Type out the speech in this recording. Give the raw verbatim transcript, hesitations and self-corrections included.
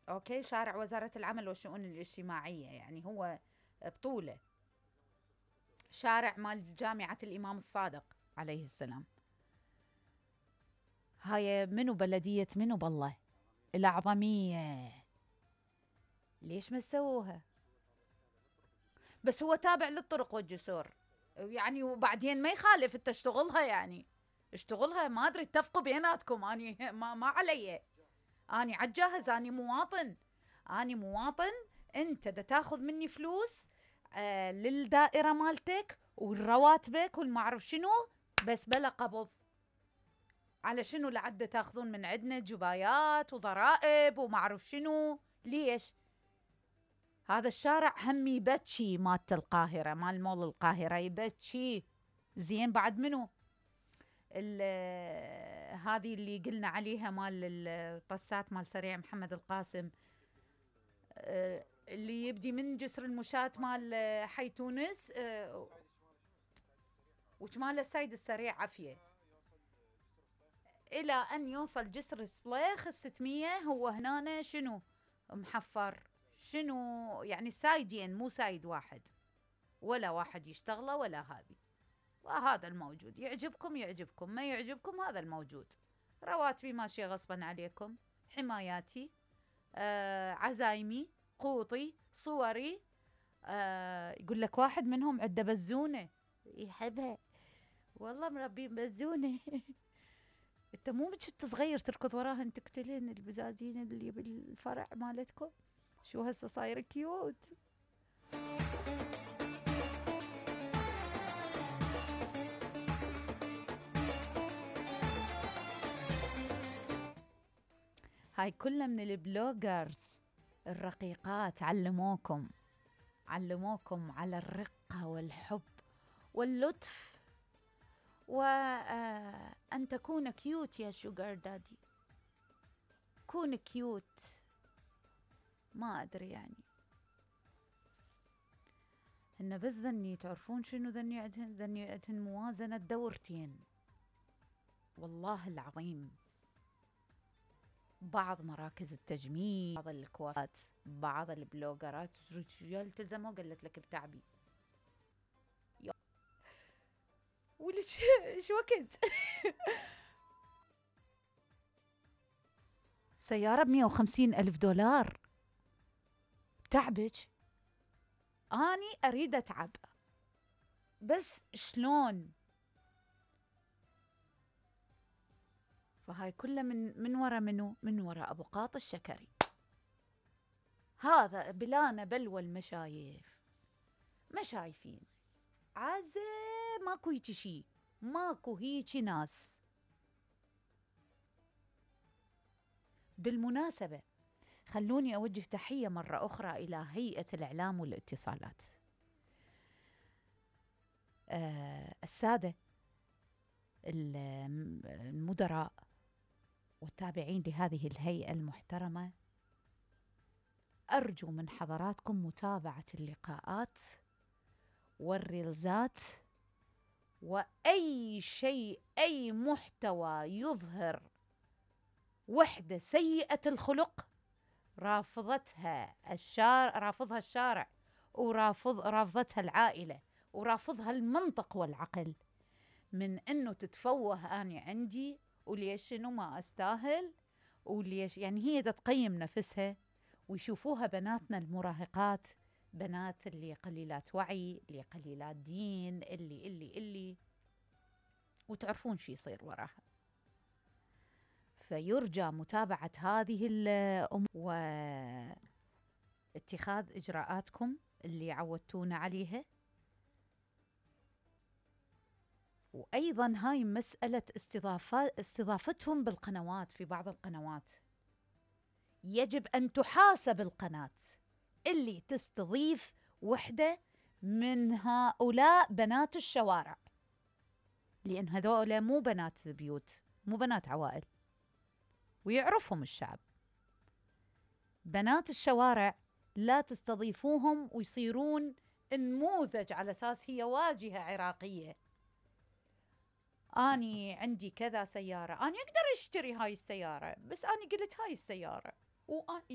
أوكي، شارع وزارة العمل والشؤون الاجتماعية، يعني هو بطولة. شارع مال جامعة الإمام الصادق عليه السلام. هاي منو بلدية منو بالله؟ الأعظمية. ليش ما سووها؟ بس هو تابع للطرق والجسور يعني، وبعدين ما يخالف انت اشتغلها، يعني اشتغلها، ما ادري اتفقوا بيناتكم، اني ما, ما علي، اني عالجاهز، اني مواطن، اني مواطن. انت دا تاخذ مني فلوس آه للدائرة مالتك والرواتبك والمعرف شنو، بس بلا قبض. على شنو لعد تاخذون من عندنا جبايات وضرائب ومعرف شنو؟ ليش؟ هذا الشارع هم يبتشي مالت القاهرة، مال مول القاهرة يبتشي. زين بعد منو؟ هذه اللي قلنا عليها مال الطسات مال سريع محمد القاسم، اللي يبدي من جسر المشاة مال حي تونس وش مال السيد السريع عفية إلى أن يوصل جسر الصليخ الستمية. هو هنا شنو محفر؟ شنو يعني سايدين، مو سايد واحد، ولا واحد يشتغله ولا هذه. وهذا الموجود، يعجبكم يعجبكم، ما يعجبكم هذا الموجود. رواتبي ماشية غصبا عليكم، حماياتي، آه، عزايمي، قوطي، صوري. آه، يقول لك واحد منهم عنده بزونة يحبها، والله مربين بزونة. انت مو بشت صغير تركض وراها تقتلين البزازين اللي بالفرع مالتكم؟ شو هسه صاير كيوت. هاي كلها من البلوجرز الرقيقات، علموكم علموكم على الرقة والحب واللطف، وأن تكون كيوت يا شوغر دادي. كون كيوت، ما أدري يعني. هن بس ذني تعرفون شنو ذني عدهن؟ ذني عدهن موازنة دورتين، والله العظيم. بعض مراكز التجميل، بعض الكوافات، بعض البلوجرات يلتزموا، قالت لك بتعبي وليش شو وقت. سيارة بمية وخمسين ألف دولار تعبك؟ أني أريد أتعب، بس شلون؟ فهاي كلها من من ورا منو؟ من ورا أبو قاط الشكري. هذا بلانا بلوى المشايف، ما شايفين عزة، ماكو هيجي شي، ماكو هيجي ناس. بالمناسبة خلوني أوجه تحية مرة أخرى إلى هيئة الإعلام والاتصالات. آه السادة المدراء والتابعين لهذه الهيئة المحترمة، أرجو من حضراتكم متابعة اللقاءات والريلزات وأي شيء، أي محتوى يظهر وحدة سيئة الخلق رافضتها الشارع، رافضها الشارع، ورافض رافضتها العائلة، ورافضها المنطق والعقل، من أنه تتفوه أنا عندي وليش شنو ما أستاهل، وليش يعني هي تقيم نفسها، ويشوفوها بناتنا المراهقات، بنات اللي قليلات وعي، اللي قليلات دين، اللي اللي اللي وتعرفون شي يصير وراها. فيرجى متابعة هذه الأمور واتخاذ إجراءاتكم اللي عودتونا عليها. وأيضا هاي مسألة استضافتهم بالقنوات، في بعض القنوات يجب أن تحاسب القناة اللي تستضيف وحدة من هؤلاء بنات الشوارع، لأن هذول مو بنات بيوت، مو بنات عوائل، ويعرفهم الشعب. بنات الشوارع لا تستضيفوهم ويصيرون نموذج على أساس هي واجهة عراقية. أني عندي كذا سيارة، أنا أقدر أشتري هاي السيارة، بس أنا قلت هاي السيارة، وأنا